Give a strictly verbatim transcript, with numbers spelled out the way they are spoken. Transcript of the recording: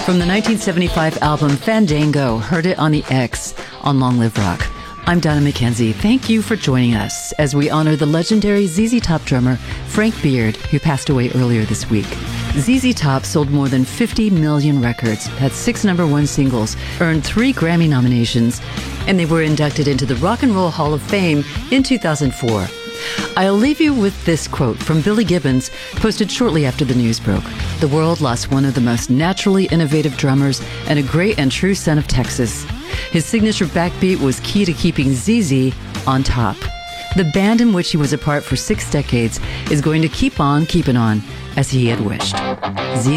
From the nineteen seventy-five album Fandango, heard it on the X on Long Live Rock. I'm Donna McKenzie. Thank you for joining us as we honor the legendary Z Z Top drummer Frank Beard, who passed away earlier this week. Z Z Top sold more than fifty million records, had six number one singles, earned three Grammy nominations, and they were inducted into the Rock and Roll Hall of Fame in two thousand four. I'll leave you with this quote from Billy Gibbons, posted shortly after the news broke. The world lost one of the most naturally innovative drummers and a great and true son of Texas. His signature backbeat was key to keeping Z Z on top. The band in which he was a part for six decades is going to keep on keeping on, as he had wished. Z